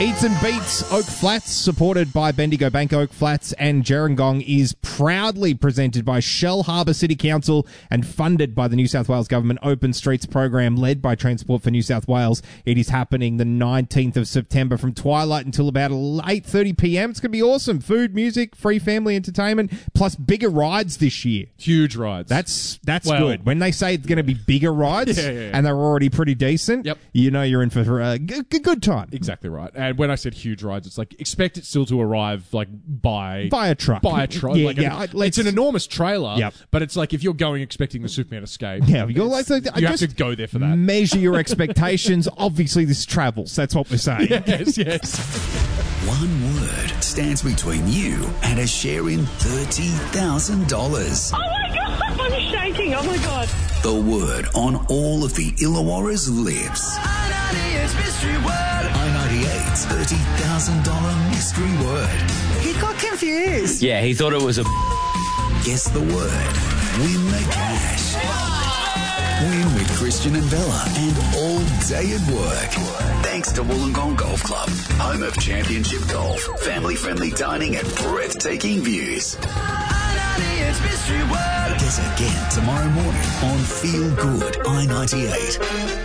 Eats and Beats Oak Flats, supported by Bendigo Bank Oak Flats and Gerringong, is proudly presented by Shell Harbour City Council and funded by the New South Wales Government Open Streets program led by Transport for New South Wales. It is happening the 19th of September from twilight until about 8:30 p.m. It's going to be awesome. Food, music, free family entertainment, plus bigger rides this year. Huge rides. That's good. When they say it's going to be bigger rides and they're already pretty decent, you know you're in for a good time. Exactly right. And when I said huge rides, it's like expect it still to arrive like by a truck. It's an enormous trailer, but it's like if you're going expecting the Superman escape, you're like, you have to go there for that. Measure your expectations. Obviously, this travels. That's what we're saying. Yes. One word stands between you and a share in $30,000. Oh my God, I'm shaking. Oh my God. The word on all of the Illawarra's lips. I-98's mystery word. I-98's $30,000 mystery word. He got confused. Yeah, he thought it was a... Guess the word. Win the cash. Win with Christian and Bella and all day at work. Thanks to Wollongong Golf Club, home of championship golf, family-friendly dining and breathtaking views. I-98's mystery word. Guess again tomorrow morning on Feel Good I-98.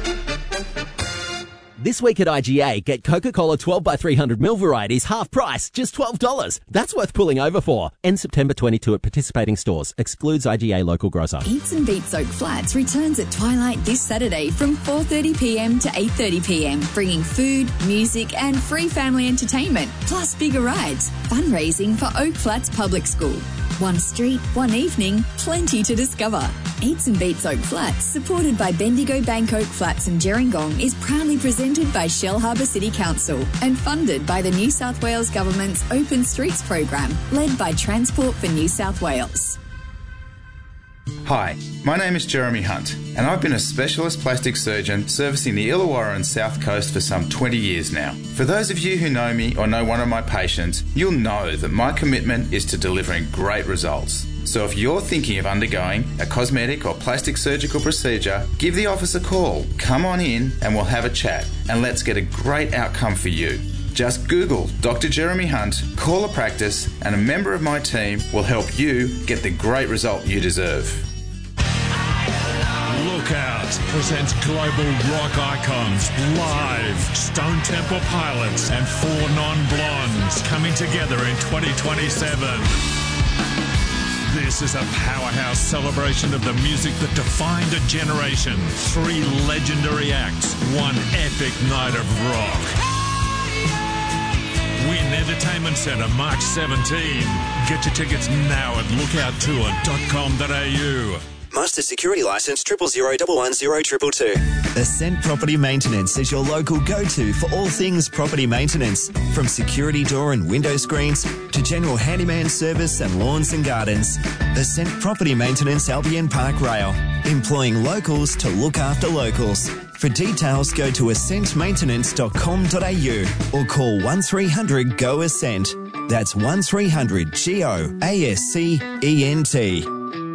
This week at IGA, get Coca-Cola 12x300ml varieties half price, just $12. That's worth pulling over for. End September 22 at participating stores. Excludes IGA local grocer. Eats and Beats Oak Flats returns at twilight this Saturday from 4:30pm to 8:30pm, bringing food, music and free family entertainment, plus bigger rides. Fundraising for Oak Flats Public School. One street, one evening, plenty to discover. Eats and Beats Oak Flats, supported by Bendigo Bank Oak Flats and Gerringong, is proudly presented by Shell Harbour City Council and funded by the New South Wales Government's Open Streets program, led by Transport for New South Wales. Hi, my name is Jeremy Hunt, and I've been a specialist plastic surgeon servicing the Illawarra and South Coast for some 20 years now. For those of you who know me or know one of my patients, you'll know that my commitment is to delivering great results. So if you're thinking of undergoing a cosmetic or plastic surgical procedure, give the office a call. Come on in and we'll have a chat, and let's get a great outcome for you. Just Google Dr. Jeremy Hunt, call a practice, and a member of my team will help you get the great result you deserve. Lookout presents global rock icons live. Stone Temple Pilots and Four Non-Blondes coming together in 2027. This is a powerhouse celebration of the music that defined a generation. 3 legendary acts, one epic night of rock. Win Entertainment Centre, March 17. Get your tickets now at lookouttour.com.au. Master Security Licence 000110222. Ascent Property Maintenance is your local go-to for all things property maintenance. From security door and window screens to general handyman service and lawns and gardens. Ascent Property Maintenance Albion Park Rail. Employing locals to look after locals. For details, go to ascentmaintenance.com.au or call 1300 GO ASCENT. That's 1300 GO-ASCENT.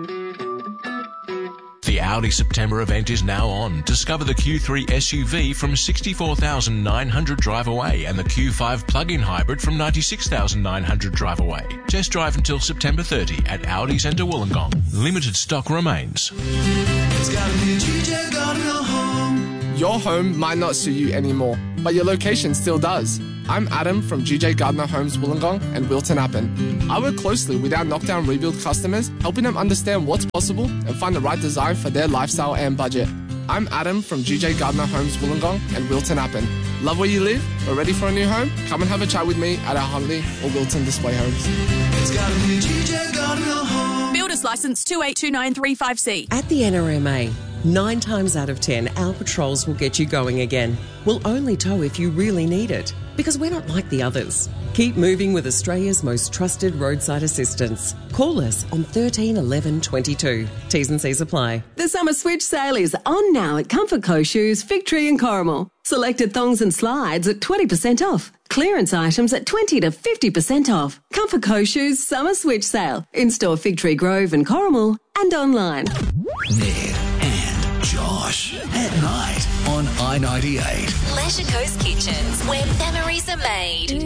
The Audi September event is now on. Discover the Q3 SUV from $64,900 drive away and the Q5 plug-in hybrid from $96,900 drive away. Test drive until September 30 at Audi Centre Wollongong. Limited stock remains. It's gotta be GJ Gardner Home. Your home might not suit you anymore, but your location still does. I'm Adam from GJ Gardner Homes Wollongong and Wilton Appen. I work closely with our knockdown rebuild customers, helping them understand what's possible and find the right design for their lifestyle and budget. I'm Adam from GJ Gardner Homes Wollongong and Wilton Appen. Love where you live or ready for a new home? Come and have a chat with me at our Huntley or Wilton display homes. It's gotta be GJ Gardner Home. Builders Licence 282935C. At the NRMA, 9 times out of 10, our patrols will get you going again. We'll only tow if you really need it, because we're not like the others. Keep moving with Australia's most trusted roadside assistance. Call us on 13 11 22. T's and C's apply. The summer switch sale is on now at Comfort Co Shoes, Fig Tree and Corrimal. Selected thongs and slides at 20% off. Clearance items at 20 to 50% off. Comfort Co Shoes Summer Switch Sale. In-store Fig Tree Grove and Corrimal and online. Ned and Josh at night on I-98. Leisure Coast Kitchens, where memories are custom made.